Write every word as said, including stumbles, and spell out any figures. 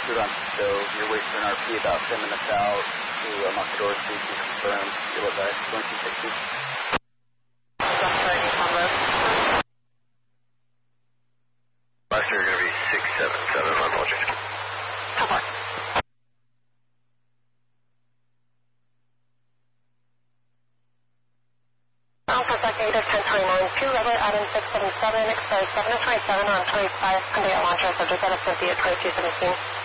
on Cisco. You're waiting for an R P about ten minutes out to unlock the doors so you can confirm. You'll look back, going two sixty. Last year going to be six seven seven, my apologies. How far? Alpha Duck Native ten twenty-nine, two Rebel Adam six seven seven, exposed seven oh twenty-seven on twenty-five, Hyundai Elantra, subject at a fifty at twenty-two seventeen.